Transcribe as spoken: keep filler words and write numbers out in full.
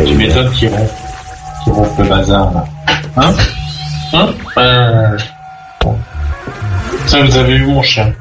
Ouais, Tu il- m'étonnes qu'il rompt, qu'il rompt le bazar, là. Hein? Hein? Euh... bon. Ça, vous avez vu mon chien.